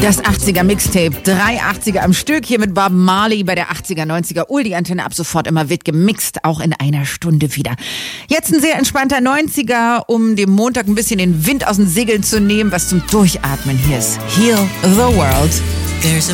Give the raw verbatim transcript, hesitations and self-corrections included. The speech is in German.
Das achtziger Mixtape, drei achtziger am Stück, hier mit Bob Marley bei der achtziger, neunziger Ul, die Antenne ab sofort immer wird gemixt, auch in einer Stunde wieder. Jetzt ein sehr entspannter neunziger, um dem Montag ein bisschen den Wind aus den Segeln zu nehmen, was zum Durchatmen hier ist. Heal the World. There's a